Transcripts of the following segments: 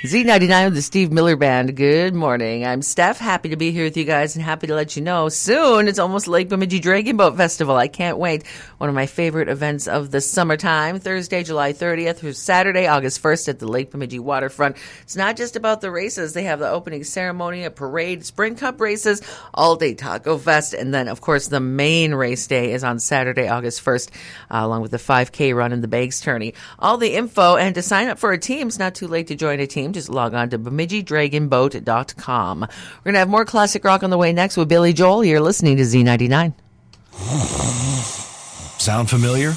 Z99 with the Steve Miller Band. Good morning. I'm Steph. Happy to be here with you guys and happy to let you know soon it's almost Lake Bemidji Dragon Boat Festival. I can't wait. One of my favorite events of the summertime, Thursday, July 30th through Saturday, August 1st at the Lake Bemidji waterfront. It's not just about the races. They have the opening ceremony, a parade, Spring Cup races, all-day Taco Fest, and then, of course, the main race day is on Saturday, August 1st, along with the 5K run and the Bags Tourney. All the info and to sign up for a team, it's not too late to join a team. Just log on to BemidjiDragonBoat.com. We're going to have more classic rock on the way next with Billy Joel. You're listening to Z99. Sound familiar?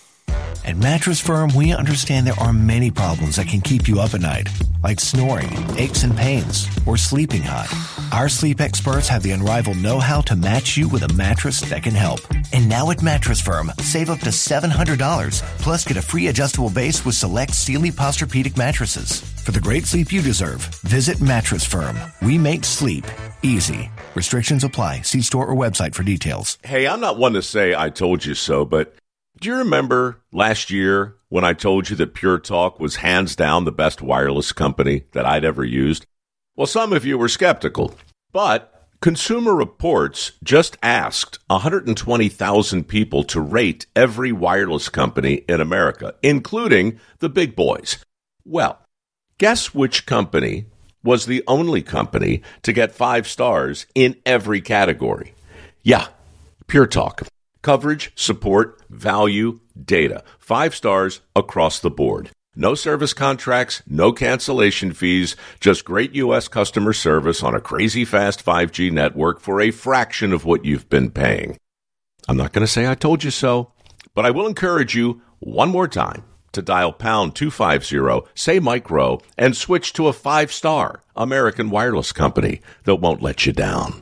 At Mattress Firm, we understand there are many problems that can keep you up at night, like snoring, aches and pains, or sleeping hot. Our sleep experts have the unrivaled know-how to match you with a mattress that can help. And now at Mattress Firm, save up to $700, plus get a free adjustable base with select Sealy Posturepedic mattresses. For the great sleep you deserve, visit Mattress Firm. We make sleep easy. Restrictions apply. See store or website for details. Hey, I'm not one to say I told you so, but do you remember last year when I told you that Pure Talk was hands down the best wireless company that I'd ever used? Well, some of you were skeptical, but Consumer Reports just asked 120,000 people to rate every wireless company in America, including the big boys. Well, guess which company was the only company to get 5 stars in every category? Yeah, Pure Talk. Coverage, support, value, data. 5 stars across the board. No service contracts, no cancellation fees, just great U.S. customer service on a crazy fast 5G network for a fraction of what you've been paying. I'm not going to say I told you so, but I will encourage you one more time to dial pound 250, say Mike Rowe, and switch to a 5-star American wireless company that won't let you down.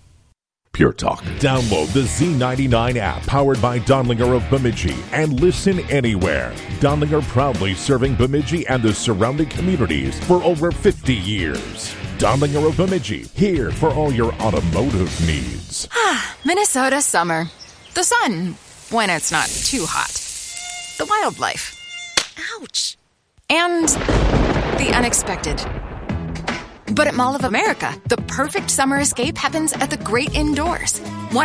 Pure Talk. Download the Z99 app powered by Dondlinger of Bemidji and listen anywhere. Dondlinger proudly serving Bemidji and the surrounding communities for over 50 years. Dondlinger of Bemidji, here for all your automotive needs. Minnesota summer. The sun, when it's not too hot. The wildlife. Ouch. And the unexpected. But at Mall of America, the perfect summer escape happens at the great indoors.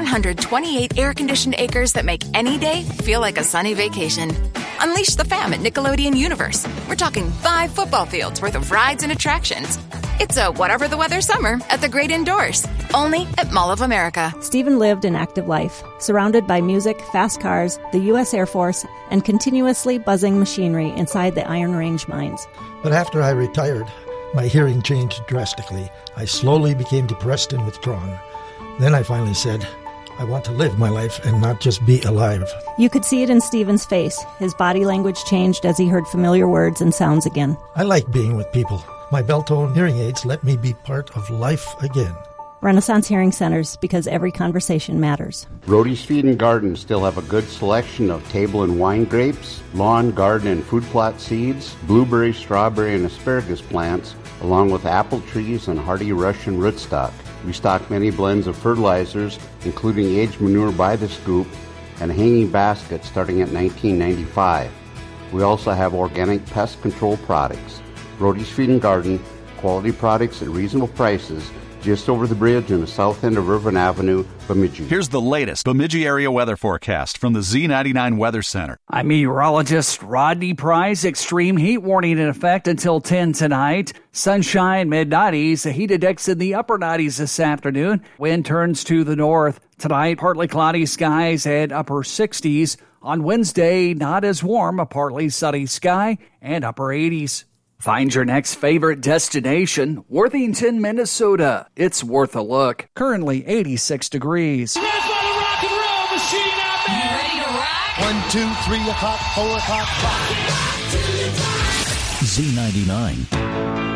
128 air-conditioned acres that make any day feel like a sunny vacation. Unleash the fam at Nickelodeon Universe. We're talking 5 football fields worth of rides and attractions. It's a whatever the weather summer at the great indoors. Only at Mall of America. Stephen lived an active life, surrounded by music, fast cars, the U.S. Air Force, and continuously buzzing machinery inside the Iron Range mines. But after I retired, my hearing changed drastically. I slowly became depressed and withdrawn. Then I finally said, I want to live my life and not just be alive. You could see it in Stephen's face. His body language changed as he heard familiar words and sounds again. I like being with people. My Beltone hearing aids let me be part of life again. Renaissance Hearing Centers, because every conversation matters. Rody's Feed and Garden still have a good selection of table and wine grapes, lawn, garden, and fruit plot seeds, blueberry, strawberry, and asparagus plants, along with apple trees and hardy Russian rootstock. We stock many blends of fertilizers, including aged manure by the scoop and hanging baskets starting at $19.95. We also have organic pest control products. Rody's Feed and Garden, quality products at reasonable prices, just over the bridge in the south end of Irvin Avenue, Bemidji. Here's the latest Bemidji area weather forecast from the Z99 Weather Center. I'm meteorologist Rodney Price. Extreme heat warning in effect until 10 tonight. Sunshine, mid-90s. A heat index in the upper 90s this afternoon. Wind turns to the north. Tonight, partly cloudy skies and upper 60s. On Wednesday, not as warm. A partly sunny sky and upper 80s. Find your next favorite destination, Worthington, Minnesota. It's worth a look. Currently 86 degrees. Rock and roll machine out there. You ready to rock? 1, 2, 3 o'clock, 4 o'clock, 5. Z99.